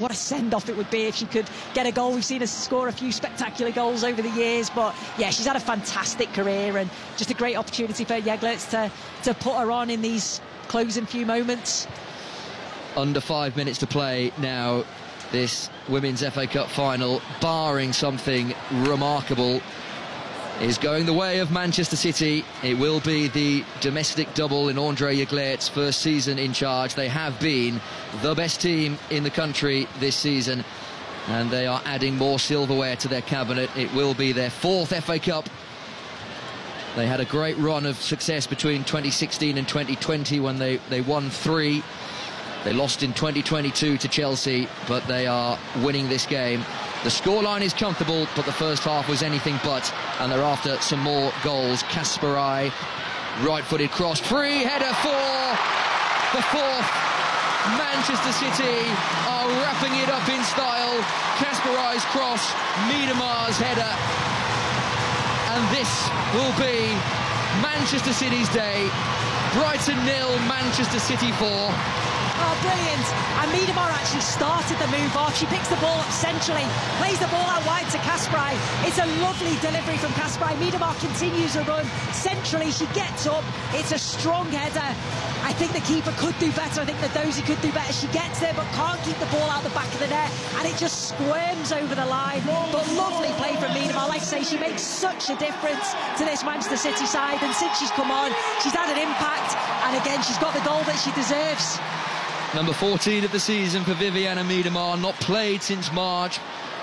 what a send-off it would be if she could get a goal. We've seen her score a few spectacular goals over the years, but yeah, she's had a fantastic career and just a great opportunity for Jeglerts to put her on in these closing few moments. Under 5 minutes to play now, this Women's FA Cup final, barring something remarkable, is going the way of Manchester City. It will be the domestic double in André Jeglerts' first season in charge. They have been the best team in the country this season, and they are adding more silverware to their cabinet. It will be their 4th FA Cup. They had a great run of success between 2016 and 2020 when they won 3. They lost in 2022 to Chelsea, but they are winning this game. The scoreline is comfortable, but the first half was anything but, and they're after some more goals. Kasparai, right-footed cross, free header for the 4th. Manchester City are wrapping it up in style. Kasparai's cross, Miedemar's header, and this will be Manchester City's day. Brighton 0, Manchester City 4. Oh, brilliant. And Miedemar actually started the move off. She picks the ball up centrally, plays the ball out wide to Kasparai. It's a lovely delivery from Kasparai. Miedemar continues her run centrally. She gets up. It's a strong header. I think the keeper could do better. I think the Dozy could do better. She gets there but can't keep the ball out the back of the net, and it just squirms over the line. But lovely play from Miedemar. Like I say, she makes such a difference to this Manchester City side, and since she's come on, she's had an impact, and again, she's got the goal that she deserves. Number 14 of the season for Vivianne Miedemar, not played since March.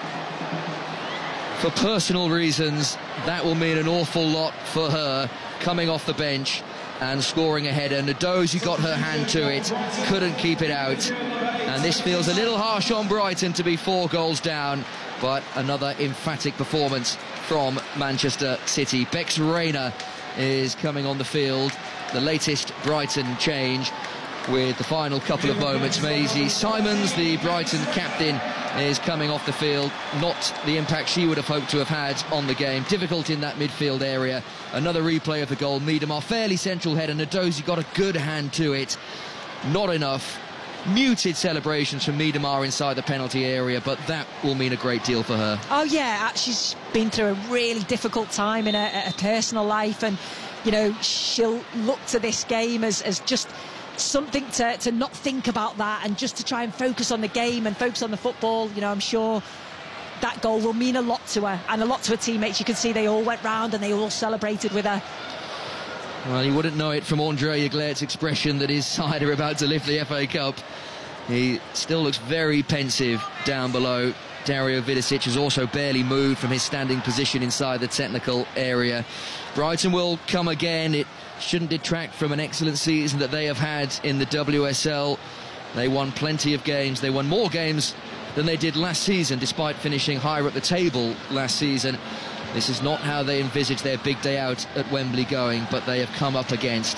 For personal reasons, that will mean an awful lot for her, coming off the bench and scoring a header. Nadozi got her hand to it, couldn't keep it out. And this feels a little harsh on Brighton to be 4 goals down, but another emphatic performance from Manchester City. Bex Rayner is coming on the field, the latest Brighton change, with the final couple of moments. Maisie Simons, the Brighton captain, is coming off the field. Not the impact she would have hoped to have had on the game. Difficult in that midfield area. Another replay of the goal. Miedemar, fairly central header. Nadozi got a good hand to it. Not enough. Muted celebrations from Miedemar inside the penalty area, but that will mean a great deal for her. Oh yeah, she's been through a really difficult time in her personal life, and you know, she'll look to this game as just something to not think about that, and just to try and focus on the game and focus on the football. You know, I'm sure that goal will mean a lot to her and a lot to her teammates. You can see they all went round and they all celebrated with her. Well, you wouldn't know it from André Jeglerts' expression that his side are about to lift the FA Cup. He still looks very pensive down below. Dario Vidicic has also barely moved from his standing position inside the technical area. Brighton will come again. It shouldn't detract from an excellent season that they have had in the WSL. They won plenty of games. They won more games than they did last season, despite finishing higher up the table last season. This is not how they envisaged their big day out at Wembley going, but they have come up against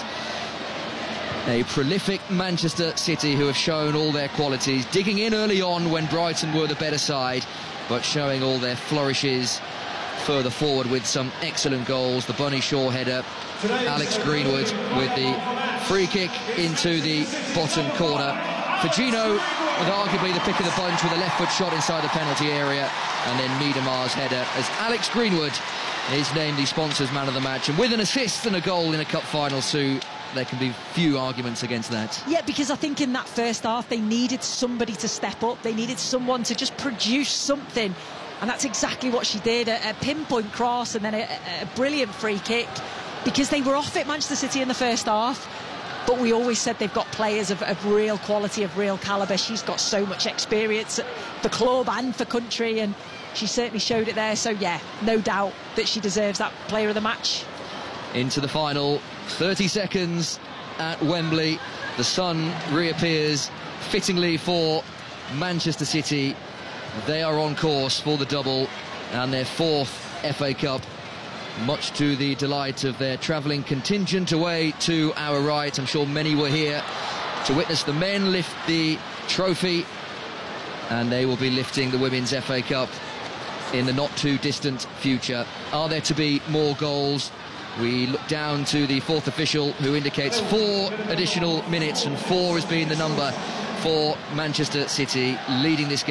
a prolific Manchester City who have shown all their qualities, digging in early on when Brighton were the better side, but showing all their flourishes further forward with some excellent goals. The Bunny Shaw header, Alex Greenwood with the free kick into the bottom corner. Fagino with arguably the pick of the bunch with a left foot shot inside the penalty area, and then Miedemar's header as Alex Greenwood is named the sponsors man of the match, and with an assist and a goal in a cup final, Sue, there can be few arguments against that. Yeah, because I think in that first half they needed somebody to step up. They needed someone to just produce something, and that's exactly what she did. A pinpoint cross and then a brilliant free kick, because they were off it, Manchester City, in the first half. But we always said they've got players of real quality, of real calibre. She's got so much experience for club and for country, and she certainly showed it there. So yeah, no doubt that she deserves that player of the match. Into the final 30 seconds at Wembley. The sun reappears fittingly for Manchester City. They are on course for the double and their 4th FA Cup, much to the delight of their travelling contingent away to our right. I'm sure many were here to witness the men lift the trophy, and they will be lifting the Women's FA Cup in the not too distant future. Are there to be more goals? We look down to the 4th official, who indicates 4 additional minutes, and 4 has been the number for Manchester City leading this game.